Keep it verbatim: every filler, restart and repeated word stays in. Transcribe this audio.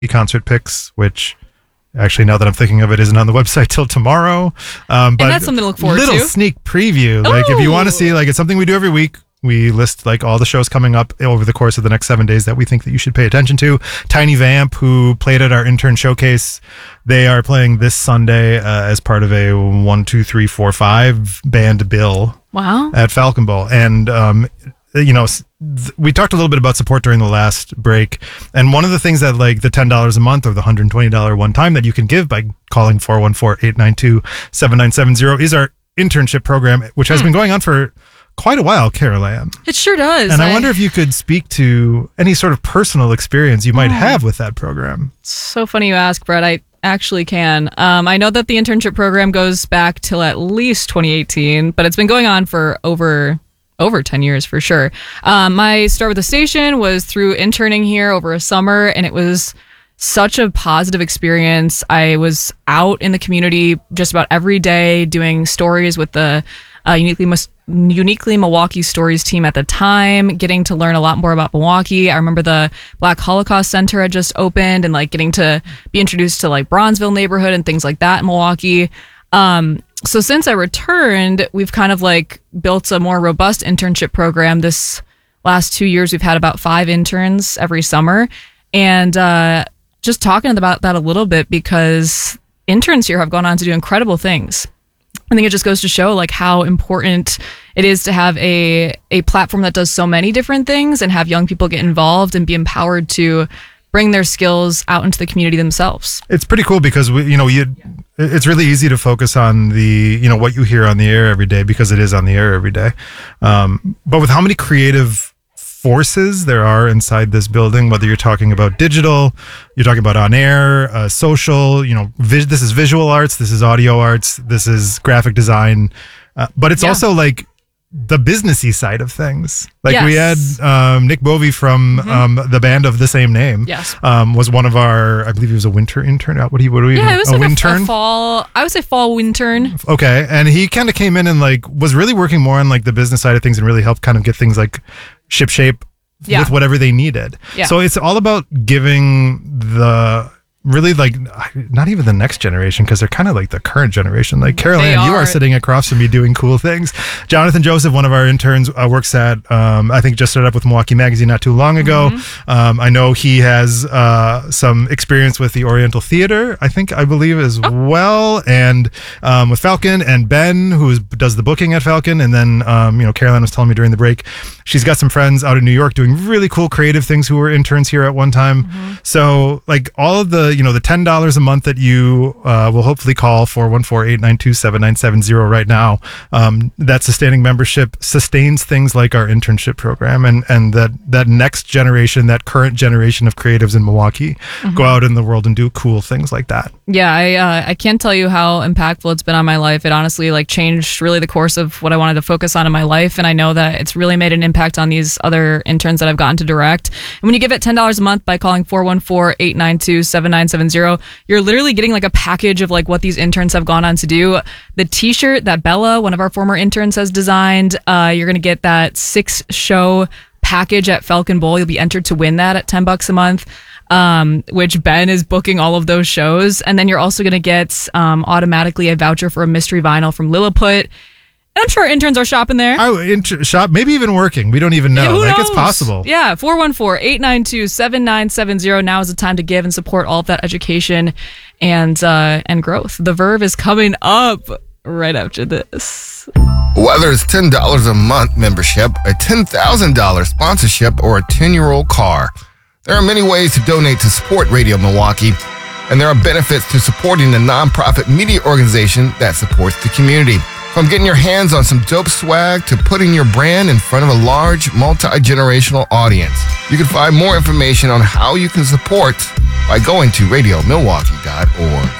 concert picks, which actually, now that I'm thinking of it, isn't on the website till tomorrow. Um, but and that's something to look forward little to. Little sneak preview. Like if you want to see, like it's something we do every week. We list like all the shows coming up over the course of the next seven days that we think that you should pay attention to. Tiny Vamp, who played at our intern showcase, they are playing this Sunday uh, as part of a one, two, three, four, five band bill. Wow. At Falcon Bowl. And, um, you know, th- we talked a little bit about support during the last break. And one of the things that like the ten dollars a month or the one hundred twenty dollars one time that you can give by calling four one four, eight nine two, seven nine seven zero is our internship program, which has hmm. been going on for quite a while, Carol Ann. It sure does. And I, I wonder if you could speak to any sort of personal experience you might oh. have with that program. So funny you ask, Brett. I actually can. Um, I know that the internship program goes back till at least twenty eighteen, but it's been going on for over over ten years for sure. Um, my start with the station was through interning here over a summer, and it was such a positive experience. I was out in the community just about every day doing stories with the uh, uniquely uniquely Milwaukee Stories team at the time, getting to learn a lot more about Milwaukee. I remember the Black Holocaust Center had just opened, and like getting to be introduced to like Bronzeville neighborhood and things like that in Milwaukee. Um, so since I returned, we've kind of like built a more robust internship program. This last two years, we've had about five interns every summer, and uh, just talking about that a little bit, because interns here have gone on to do incredible things. I think it just goes to show like how important it is to have a a platform that does so many different things and have young people get involved and be empowered to bring their skills out into the community themselves. It's pretty cool because we, you know, you it's really easy to focus on the, you know, what you hear on the air every day because it is on the air every day. Um, but with how many creative forces there are inside this building, whether you're talking about digital, you're talking about on air, uh, social, you know, vis- this is visual arts, this is audio arts, this is graphic design, uh, but it's yeah. also like the businessy side of things. Like yes. we had um, Nick Bovey from mm-hmm. um, the band of the same name. Yes, um, was one of our. I believe he was a winter intern. What do you? What do we? Yeah, it was a like wintern? a, a fall. I would say fall intern. Okay, and he kind of came in and like was really working more on like the business side of things and really helped kind of get things like ship shape yeah. with whatever they needed. Yeah. So it's all about giving the. Really, like, not even the next generation, because they're kind of like the current generation. Like, Carol Ann, you are sitting across from me doing cool things. Jonathan Joseph, one of our interns, uh, works at, um, I think, just started up with Milwaukee Magazine not too long ago. Mm-hmm. Um, I know he has uh, some experience with the Oriental Theater, I think, I believe, as oh. well. And um, with Falcon, and Ben, who does the booking at Falcon. And then, um, you know, Carol Ann was telling me during the break, she's got some friends out in New York doing really cool creative things who were interns here at one time. Mm-hmm. So, like, all of the, you know, the ten dollars a month that you uh, will hopefully call four one four, eight nine two, seven nine seven zero right now, um, that sustaining membership sustains things like our internship program, and, and that, that next generation, that current generation of creatives in Milwaukee mm-hmm. go out in the world and do cool things like that. Yeah, I uh, I can't tell you how impactful it's been on my life. It honestly like changed really the course of what I wanted to focus on in my life, and I know that it's really made an impact on these other interns that I've gotten to direct. And when you give it ten dollars a month by calling four one four, eight nine two, seven nine seven zero, you're literally getting like a package of like what these interns have gone on to do. The t-shirt that Bella, one of our former interns, has designed, uh, you're going to get that six show package at Falcon Bowl. You'll be entered to win that at ten bucks a month. Um, which Ben is booking all of those shows. And then you're also going to get um, automatically a voucher for a mystery vinyl from Lilliput. And I'm sure interns are shopping there. Oh, inter- shop, maybe even working. We don't even know. Yeah, who like knows? It's possible. Yeah, four one four, eight nine two, seven nine seven zero. Now is the time to give and support all of that education and uh, and growth. The Verve is coming up right after this. Whether it's ten dollars a month membership, a ten thousand dollars sponsorship, or a ten-year-old car, there are many ways to donate to support Radio Milwaukee, and there are benefits to supporting a nonprofit media organization that supports the community. From getting your hands on some dope swag to putting your brand in front of a large, multi-generational audience. You can find more information on how you can support by going to radio milwaukee dot org.